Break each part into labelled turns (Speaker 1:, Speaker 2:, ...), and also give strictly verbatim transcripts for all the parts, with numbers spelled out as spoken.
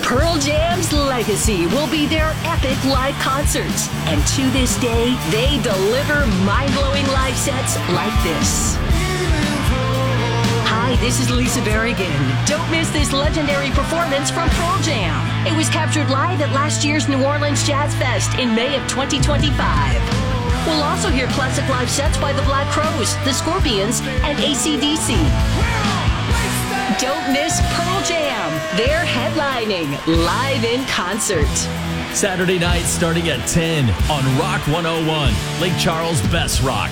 Speaker 1: Pearl Jam's legacy will be their epic live concerts. And to this day, they deliver mind-blowing live sets like this. Hi, this is Lisa Berrigan. Don't miss this legendary performance from Pearl Jam. It was captured live at last year's New Orleans Jazz Fest in May of twenty twenty-five. We'll also hear classic live sets by the Black Crowes, the Scorpions, and A C D C. Don't miss Pearl Jam. They're headlining live in concert.
Speaker 2: Saturday night starting at ten on Rock one oh one, Lake Charles' best rock.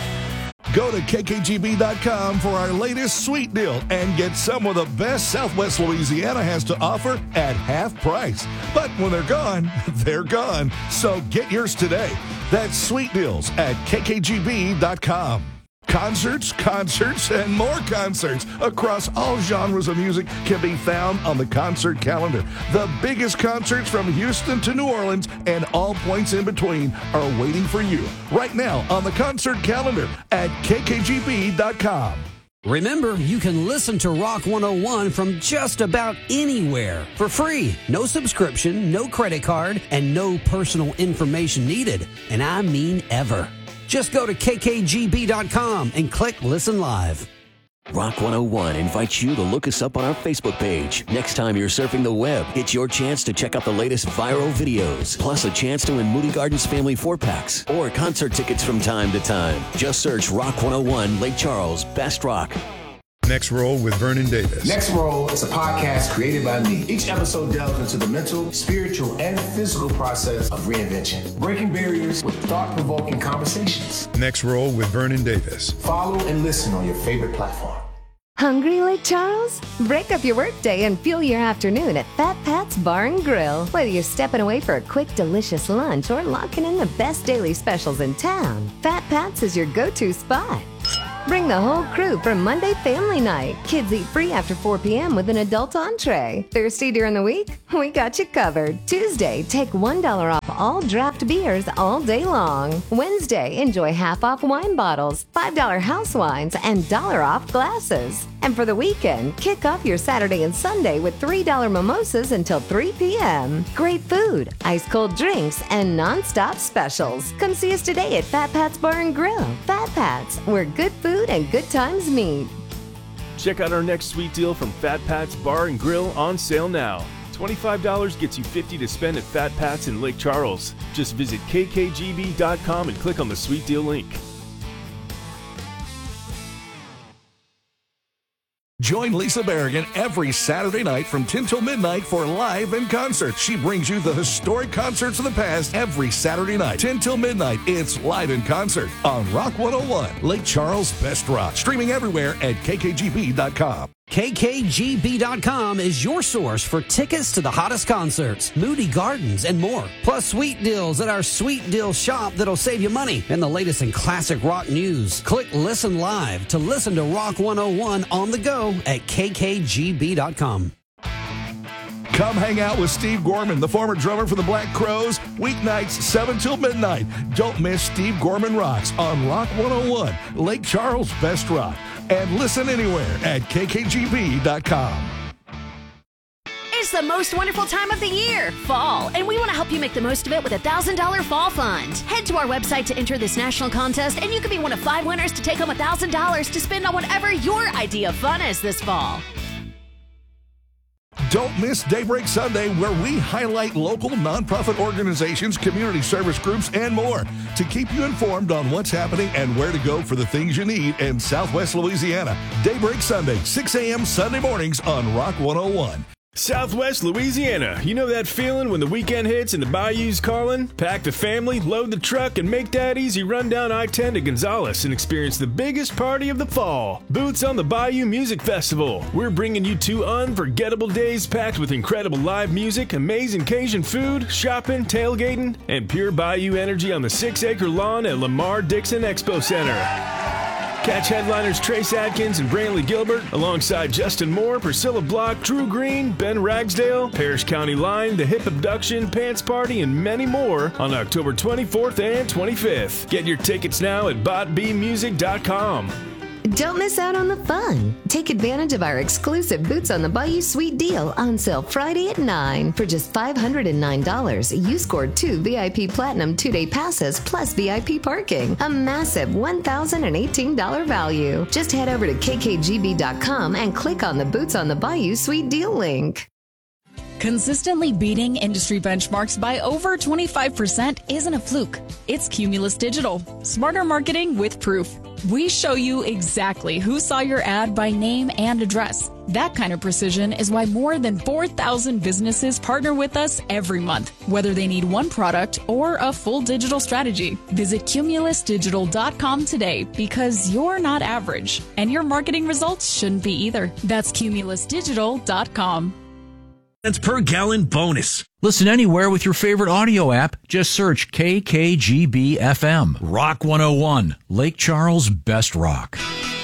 Speaker 3: Go to K K G B dot com for our latest sweet deal and get some of the best Southwest Louisiana has to offer at half price. But when they're gone, they're gone. So get yours today. That's sweet deals at K K G B dot com. Concerts, concerts, and more concerts across all genres of music can be found on the concert calendar. The biggest concerts from Houston to New Orleans and all points in between are waiting for you right now on the concert calendar at K K G B dot com.
Speaker 4: Remember, you can listen to Rock one oh one from just about anywhere for free. No subscription, no credit card, and no personal information needed. And I mean ever. Just go to K K G B dot com and click Listen Live.
Speaker 5: Rock one oh one invites you to look us up on our Facebook page. Next time you're surfing the web, it's your chance to check out the latest viral videos, plus a chance to win Moody Gardens family four-packs or concert tickets from time to time. Just search Rock one oh one Lake Charles Best Rock.
Speaker 6: Next Roll with Vernon Davis.
Speaker 7: Next Roll is a podcast created by me. Each episode delves into the mental, spiritual, and physical process of reinvention, breaking barriers with thought-provoking conversations.
Speaker 6: Next Roll with Vernon Davis.
Speaker 7: Follow and listen on your favorite platform.
Speaker 8: Hungry, Lake Charles? Break up your workday and fuel your afternoon at Fat Pat's Bar and Grill. Whether you're stepping away for a quick, delicious lunch or locking in the best daily specials in town, Fat Pat's is your go-to spot. Bring the whole crew for Monday family night. Kids eat free after four p.m. with an adult entree. Thirsty during the week? We got you covered. Tuesday, take one dollar off all draft beers all day long. Wednesday, enjoy half off wine bottles, five dollars house wines, and dollar off glasses. And for the weekend, kick off your Saturday and Sunday with three dollars mimosas until three p.m. Great food, ice-cold drinks, and non-stop specials. Come see us today at Fat Pat's Bar and Grill. Fat Pat's, where good food and good times meet.
Speaker 9: Check out our next sweet deal from Fat Pat's Bar and Grill on sale now. twenty-five dollars gets you fifty dollars to spend at Fat Pat's in Lake Charles. Just visit K K G B dot com and click on the sweet deal link.
Speaker 3: Join Lisa Berrigan every Saturday night from ten till midnight for Live in Concert. She brings you the historic concerts of the past every Saturday night. ten till midnight, it's Live in Concert on Rock one oh one, Lake Charles Best Rock. Streaming everywhere at K K G B dot com.
Speaker 4: K K G B dot com is your source for tickets to the hottest concerts, Moody Gardens, and more. Plus sweet deals at our Sweet Deal shop that'll save you money and the latest in classic rock news. Click Listen Live to listen to Rock one oh one on the go at K K G B dot com.
Speaker 3: Come hang out with Steve Gorman, the former drummer for the Black Crowes, weeknights seven till midnight. Don't miss Steve Gorman Rocks on Rock one oh one, Lake Charles Best Rock. And listen anywhere at K K G B dot com.
Speaker 10: It's the most wonderful time of the year, fall, and we want to help you make the most of it with a one thousand dollars Fall Fund. Head to our website to enter this national contest, and you could be one of five winners to take home one thousand dollars to spend on whatever your idea of fun is this fall.
Speaker 3: Don't miss Daybreak Sunday, where we highlight local nonprofit organizations, community service groups, and more to keep you informed on what's happening and where to go for the things you need in Southwest Louisiana. Daybreak Sunday, six a.m. Sunday mornings on Rock one oh one.
Speaker 9: Southwest Louisiana. You know that feeling when the weekend hits and the bayou's calling? Pack the family, load the truck, and make that easy run down I ten to Gonzales and experience the biggest party of the fall. Boots on the Bayou Music Festival. We're bringing you two unforgettable days packed with incredible live music, amazing Cajun food, shopping, tailgating, and pure bayou energy on the six-acre lawn at Lamar Dixon Expo Center. Catch headliners Trace Adkins and Brantley Gilbert alongside Justin Moore, Priscilla Block, Drew Green, Ben Ragsdale, Parrish County Line, The Hip Abduction, Pants Party, and many more on October twenty-fourth and twenty-fifth. Get your tickets now at bot b music dot com.
Speaker 8: Don't miss out on the fun. Take advantage of our exclusive Boots on the Bayou Sweet Deal on sale Friday at nine. For just five hundred nine dollars, you scored two V I P Platinum two-day passes plus V I P parking. A massive one thousand eighteen dollars value. Just head over to K K G B dot com and click on the Boots on the Bayou Sweet Deal link.
Speaker 11: Consistently beating industry benchmarks by over twenty-five percent isn't a fluke. It's Cumulus Digital. Smarter marketing with proof. We show you exactly who saw your ad by name and address. That kind of precision is why more than four thousand businesses partner with us every month, whether they need one product or a full digital strategy. Visit Cumulus Digital dot com today because you're not average, and your marketing results shouldn't be either. That's Cumulus Digital dot com.
Speaker 12: Cents per gallon bonus.
Speaker 13: Listen anywhere with your favorite audio app. Just search K K G B F M. Rock one oh one, Lake Charles' best rock.